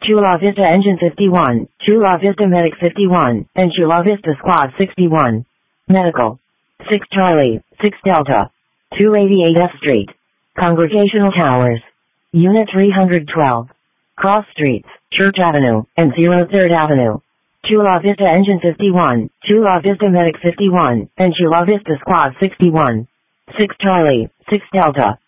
Chula Vista Engine 51, Chula Vista Medic 51, and Chula Vista Squad 61. Medical. 6 Charlie, 6 Delta. 288 F Street. Congregational Towers. Unit 312. Cross Streets, Church Avenue, and 03rd Avenue. Chula Vista Engine 51, Chula Vista Medic 51, and Chula Vista Squad 61. 6 Charlie, 6 Delta.